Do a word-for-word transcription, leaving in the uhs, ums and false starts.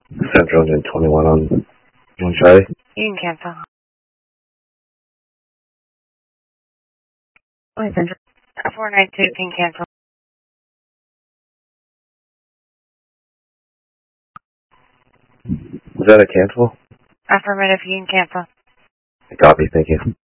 Central Engine twenty-one on, on Charlie. You can cancel. Wait, Central. four nine two can cancel. Is that a cancel? Affirmative, you can cancel. Copy, thank you.